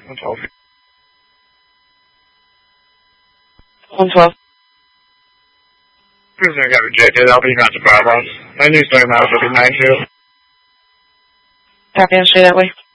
112. 112. Prisoner got rejected. I'll be not to Bravo's. I knew starting out would be 9-2. Copy, I'll stay that way.